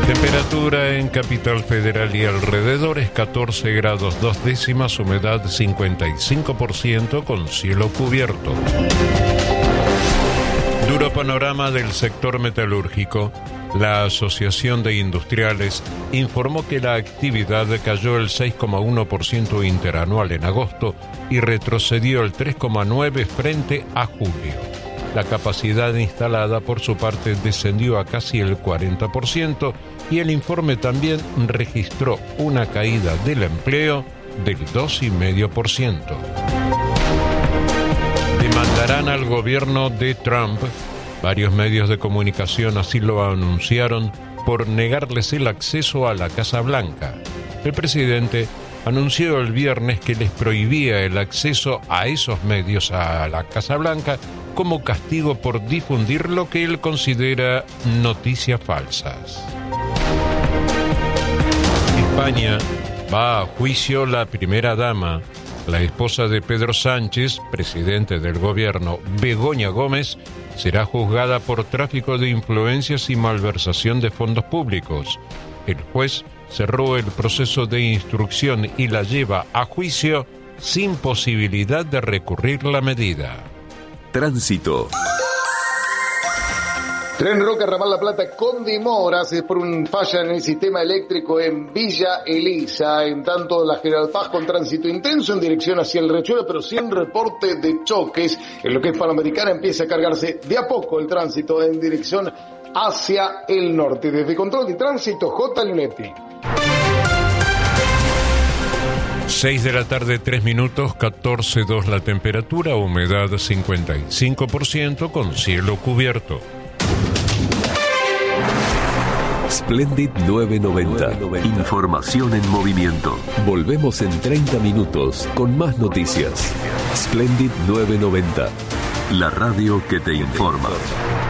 Temperatura en Capital Federal y alrededores 14 grados 2 décimas, humedad 55% con cielo cubierto. Duro panorama del sector metalúrgico. La Asociación de Industriales informó que la actividad cayó el 6,1% interanual en agosto y retrocedió el 3,9% frente a julio. La capacidad instalada, por su parte, descendió a casi el 40% y el informe también registró una caída del empleo del 2,5%. Demandarán al gobierno de Trump. Varios medios de comunicación así lo anunciaron por negarles el acceso a la Casa Blanca. El presidente anunció el viernes que les prohibía el acceso a esos medios a la Casa Blanca como castigo por difundir lo que él considera noticias falsas. España va a juicio la primera dama. La esposa de Pedro Sánchez, presidente del gobierno, Begoña Gómez, será juzgada por tráfico de influencias y malversación de fondos públicos. El juez cerró el proceso de instrucción y la lleva a juicio sin posibilidad de recurrir la medida. Tránsito. Tren Roca, Ramal La Plata, con demoras, es por un falla en el sistema eléctrico en Villa Elisa. En tanto, la General Paz con tránsito intenso en dirección hacia el Riachuelo, pero sin reporte de choques. En lo que es Panamericana empieza a cargarse de a poco el tránsito en dirección hacia el norte. Desde Control de Tránsito, J. Lunetti. 6 de la tarde, 3 minutos, 14,2 la temperatura, humedad 55% con cielo cubierto. Splendid 990. Información en movimiento. Volvemos en 30 minutos con más noticias. Splendid 990. La radio que te informa.